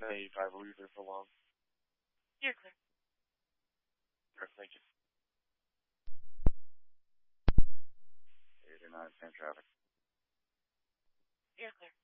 85, will you there for long? You're clear. Sure, thank you. 89, same traffic. You're clear.